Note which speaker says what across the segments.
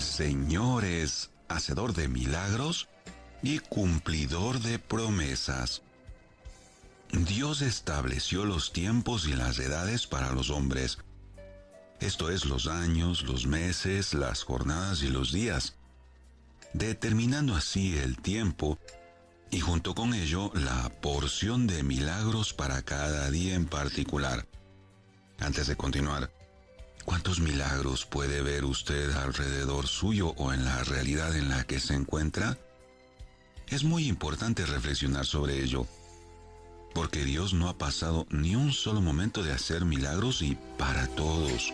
Speaker 1: Señor es hacedor de milagros y cumplidor de promesas. Dios estableció los tiempos y las edades para los hombres. Esto es, los años, los meses, las jornadas y los días, determinando así el tiempo y junto con ello la porción de milagros para cada día en particular. Antes de continuar, ¿cuántos milagros puede ver usted alrededor suyo o en la realidad en la que se encuentra? Es muy importante reflexionar sobre ello, porque Dios no ha pasado ni un solo momento de hacer milagros y para todos.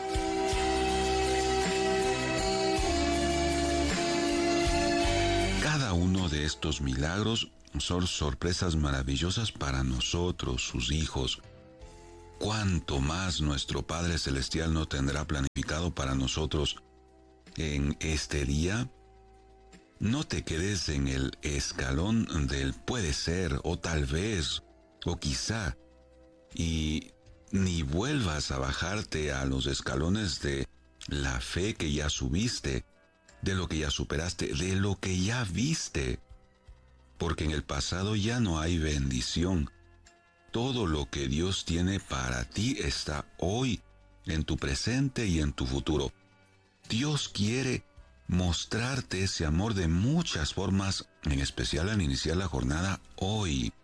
Speaker 1: Cada uno de estos milagros son sorpresas maravillosas para nosotros, sus hijos. ¿Cuánto más nuestro Padre Celestial no tendrá planificado para nosotros en este día? No te quedes en el escalón del puede ser, o tal vez, o quizá, y ni vuelvas a bajarte a los escalones de la fe que ya subiste, de lo que ya superaste, de lo que ya viste, porque en el pasado ya no hay bendición. Todo lo que Dios tiene para ti está hoy, en tu presente y en tu futuro. Dios quiere mostrarte ese amor de muchas formas, en especial al iniciar la jornada hoy.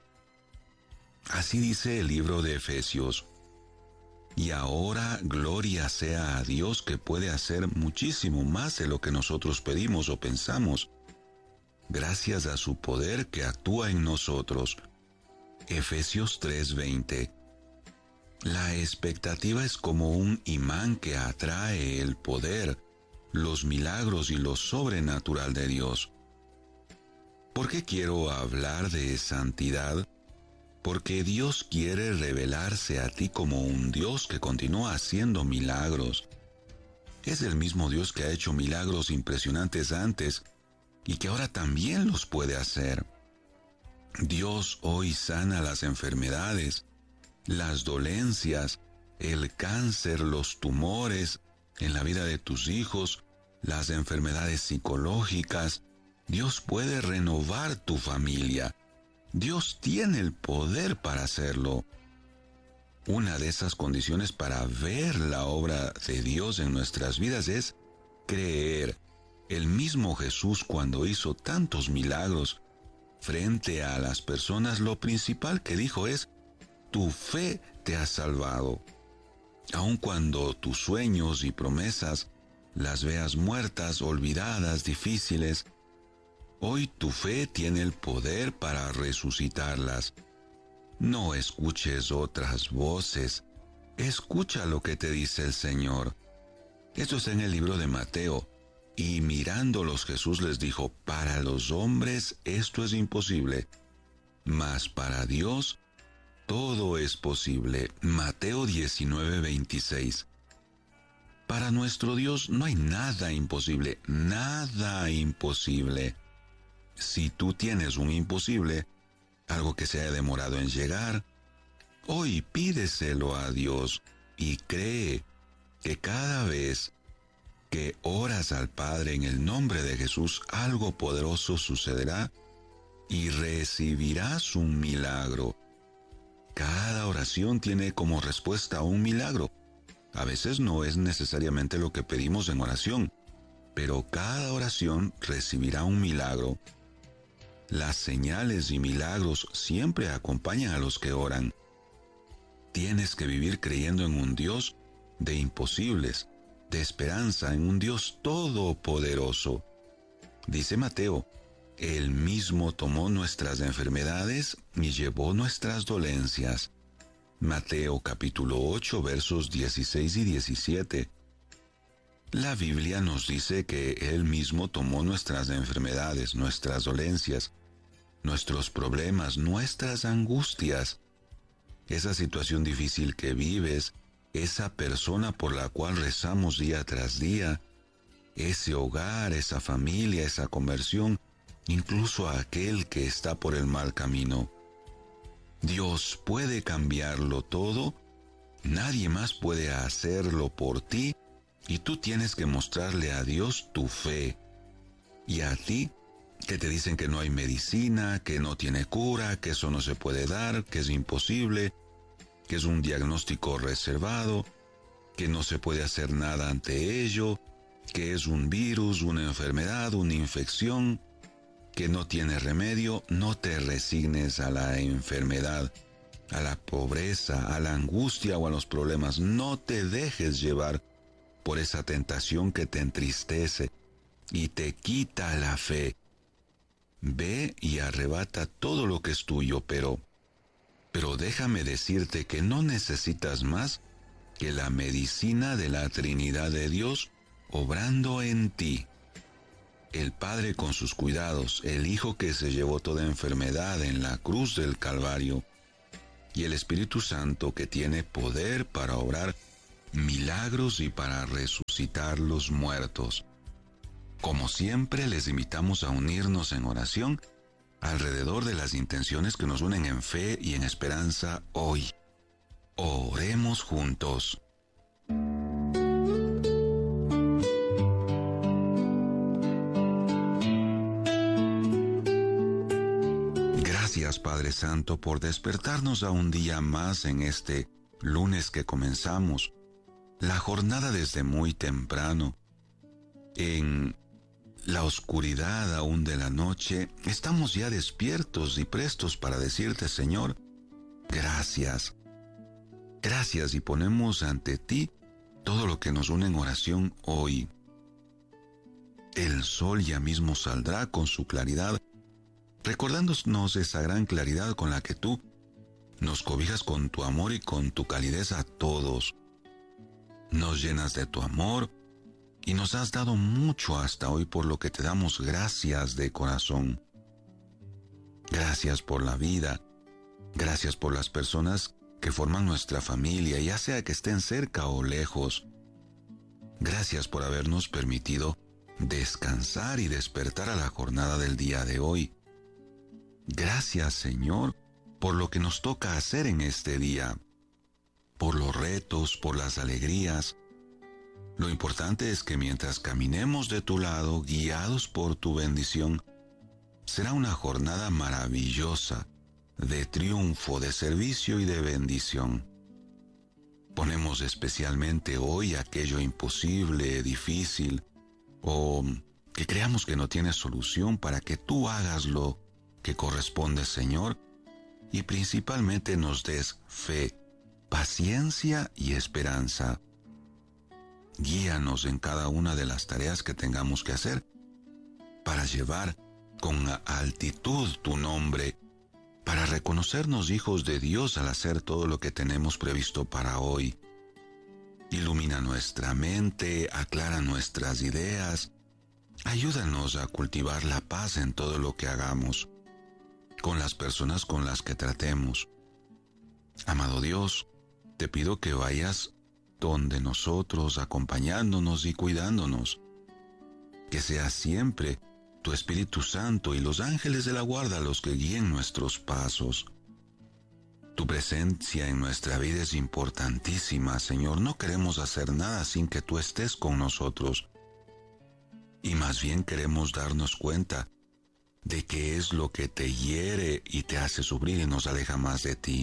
Speaker 1: Así dice el libro de Efesios. Y ahora gloria sea a Dios, que puede hacer muchísimo más de lo que nosotros pedimos o pensamos, gracias a su poder que actúa en nosotros. Efesios 3:20. La expectativa es como un imán que atrae el poder, los milagros y lo sobrenatural de Dios. ¿Por qué quiero hablar de santidad? Porque Dios quiere revelarse a ti como un Dios que continúa haciendo milagros. Es el mismo Dios que ha hecho milagros impresionantes antes y que ahora también los puede hacer. Dios hoy sana las enfermedades, las dolencias, el cáncer, los tumores en la vida de tus hijos, las enfermedades psicológicas. Dios puede renovar tu familia. Dios tiene el poder para hacerlo. Una de esas condiciones para ver la obra de Dios en nuestras vidas es creer. El mismo Jesús, cuando hizo tantos milagros frente a las personas, lo principal que dijo es: tu fe te ha salvado. Aun cuando tus sueños y promesas las veas muertas, olvidadas, difíciles, hoy tu fe tiene el poder para resucitarlas. No escuches otras voces, escucha lo que te dice el Señor. Esto está en el libro de Mateo. Y mirándolos Jesús les dijo: para los hombres esto es imposible, mas para Dios todo es posible. Mateo 19:26. Para nuestro Dios no hay nada imposible, nada imposible. Si tú tienes un imposible, algo que se haya demorado en llegar, hoy pídeselo a Dios y cree que cada vez que oras al Padre en el nombre de Jesús, algo poderoso sucederá y recibirás un milagro. Cada oración tiene como respuesta un milagro. A veces no es necesariamente lo que pedimos en oración, pero cada oración recibirá un milagro. Las señales y milagros siempre acompañan a los que oran. Tienes que vivir creyendo en un Dios de imposibles, de esperanza, en un Dios todopoderoso. Dice Mateo: Él mismo tomó nuestras enfermedades y llevó nuestras dolencias. Mateo capítulo 8, versos 16 y 17. La Biblia nos dice que Él mismo tomó nuestras enfermedades, nuestras dolencias, nuestros problemas, nuestras angustias. Esa situación difícil que vives, esa persona por la cual rezamos día tras día, ese hogar, esa familia, esa conversión, incluso aquel que está por el mal camino. Dios puede cambiarlo todo, nadie más puede hacerlo por ti Y tú tienes que mostrarle a Dios tu fe. Y a ti, que te dicen que no hay medicina, que no tiene cura, que eso no se puede dar, que es imposible, que es un diagnóstico reservado, que no se puede hacer nada ante ello, que es un virus, una enfermedad, una infección, que no tiene remedio. No te resignes a la enfermedad, a la pobreza, a la angustia o a los problemas. No te dejes llevar por esa tentación que te entristece y te quita la fe. Ve y arrebata todo lo que es tuyo, pero déjame decirte que no necesitas más que la medicina de la Trinidad de Dios obrando en ti. El Padre con sus cuidados, el Hijo que se llevó toda enfermedad en la cruz del Calvario, y el Espíritu Santo que tiene poder para obrar milagros y para resucitar los muertos. Como siempre, les invitamos a unirnos en oración alrededor de las intenciones que nos unen en fe y en esperanza hoy. Oremos juntos. Gracias, Padre Santo, por despertarnos a un día más en este lunes que comenzamos la jornada desde muy temprano. En la oscuridad aún de la noche, estamos ya despiertos y prestos para decirte, Señor, gracias. Gracias, y ponemos ante ti todo lo que nos une en oración hoy. El sol ya mismo saldrá con su claridad, recordándonos esa gran claridad con la que tú nos cobijas con tu amor y con tu calidez a todos. Nos llenas de tu amor y nos has dado mucho hasta hoy, por lo que te damos gracias de corazón. Gracias por la vida, gracias por las personas que forman nuestra familia, ya sea que estén cerca o lejos. Gracias por habernos permitido descansar y despertar a la jornada del día de hoy. Gracias, Señor, por lo que nos toca hacer en este día, por los retos, por las alegrías. Lo importante es que mientras caminemos de tu lado, guiados por tu bendición, será una jornada maravillosa, de triunfo, de servicio y de bendición. Ponemos especialmente hoy aquello imposible, difícil, o que creamos que no tiene solución, para que tú hagas lo que corresponde, Señor, y principalmente nos des fe, paciencia y esperanza. Guíanos en cada una de las tareas que tengamos que hacer para llevar con altitud tu nombre, para reconocernos hijos de Dios al hacer todo lo que tenemos previsto para hoy. Ilumina nuestra mente, aclara nuestras ideas, ayúdanos a cultivar la paz en todo lo que hagamos, con las personas con las que tratemos. Amado Dios, te pido que vayas donde nosotros, acompañándonos y cuidándonos. Que sea siempre tu Espíritu Santo y los ángeles de la guarda los que guíen nuestros pasos. Tu presencia en nuestra vida es importantísima, Señor. No queremos hacer nada sin que tú estés con nosotros. Y más bien queremos darnos cuenta de qué es lo que te hiere y te hace sufrir y nos aleja más de ti.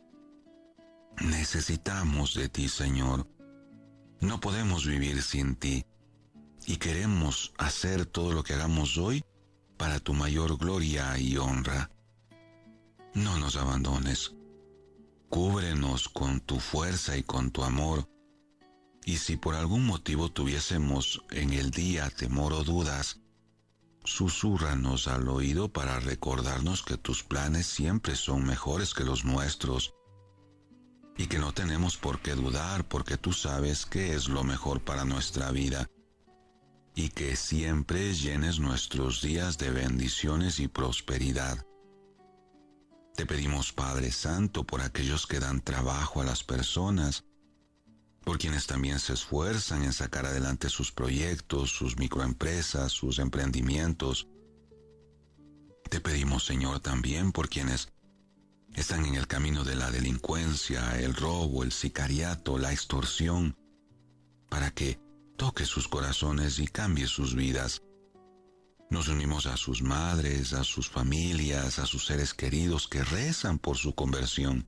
Speaker 1: Necesitamos de ti, Señor. No podemos vivir sin ti. Y queremos hacer todo lo que hagamos hoy para tu mayor gloria y honra. No nos abandones. Cúbrenos con tu fuerza y con tu amor. Y si por algún motivo tuviésemos en el día temor o dudas, susúrranos al oído para recordarnos que tus planes siempre son mejores que los nuestros y que no tenemos por qué dudar, porque tú sabes qué es lo mejor para nuestra vida, y que siempre llenes nuestros días de bendiciones y prosperidad. Te pedimos, Padre Santo, por aquellos que dan trabajo a las personas, por quienes también se esfuerzan en sacar adelante sus proyectos, sus microempresas, sus emprendimientos. Te pedimos, Señor, también por quienes están en el camino de la delincuencia, el robo, el sicariato, la extorsión, para que toque sus corazones y cambie sus vidas. Nos unimos a sus madres, a sus familias, a sus seres queridos que rezan por su conversión.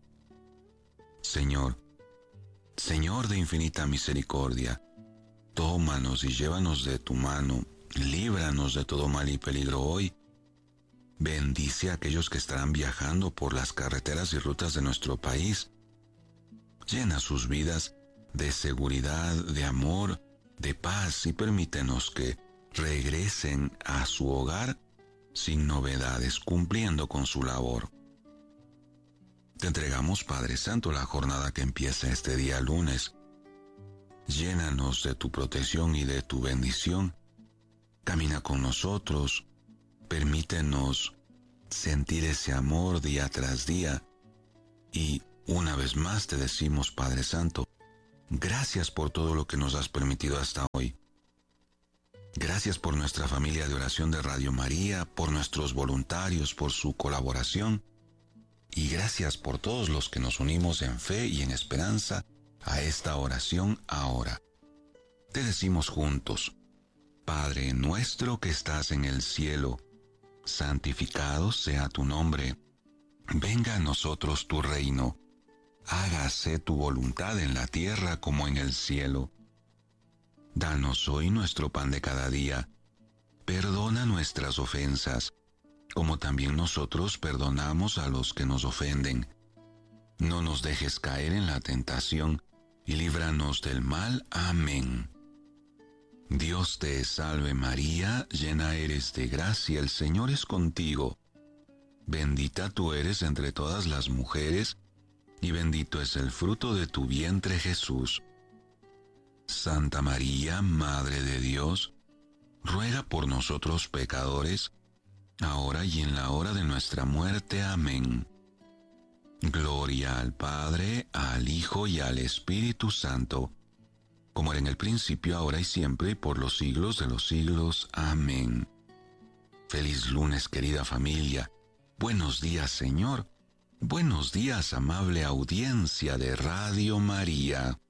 Speaker 1: Señor, Señor de infinita misericordia, tómanos y llévanos de tu mano, líbranos de todo mal y peligro hoy. Bendice a aquellos que estarán viajando por las carreteras y rutas de nuestro país. Llena sus vidas de seguridad, de amor, de paz y permítenos que regresen a su hogar sin novedades, cumpliendo con su labor. Te entregamos, Padre Santo, la jornada que empieza este día lunes. Llénanos de tu protección y de tu bendición. Camina con nosotros. Permítenos sentir ese amor día tras día. Y una vez más te decimos, Padre Santo, gracias por todo lo que nos has permitido hasta hoy. Gracias por nuestra familia de oración de Radio María, por nuestros voluntarios, por su colaboración. Y gracias por todos los que nos unimos en fe y en esperanza a esta oración ahora. Te decimos juntos, Padre nuestro que estás en el cielo, santificado sea tu nombre. Venga a nosotros tu reino. Hágase tu voluntad en la tierra como en el cielo. Danos hoy nuestro pan de cada día. Perdona nuestras ofensas, como también nosotros perdonamos a los que nos ofenden. No nos dejes caer en la tentación, y líbranos del mal. Amén. Dios te salve María, llena eres de gracia, el Señor es contigo. Bendita tú eres entre todas las mujeres, y bendito es el fruto de tu vientre Jesús. Santa María, Madre de Dios, ruega por nosotros pecadores, ahora y en la hora de nuestra muerte. Amén. Gloria al Padre, al Hijo y al Espíritu Santo, como era en el principio, ahora y siempre, y por los siglos de los siglos. Amén. Feliz lunes, querida familia. Buenos días, Señor. Buenos días, amable audiencia de Radio María.